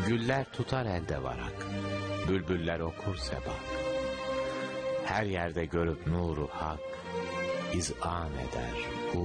Güller tutar elde varak, bülbüller okur sebak. Her yerde görüp nuru hak, izan eder